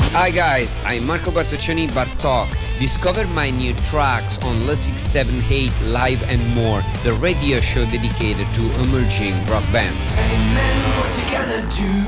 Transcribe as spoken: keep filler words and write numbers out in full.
Hi guys, I'm Marco Bartoccioni Bartok. Discover my new tracks on Le six seven eight Live and More, the radio show dedicated to emerging rock bands. Hey man, what you gonna do?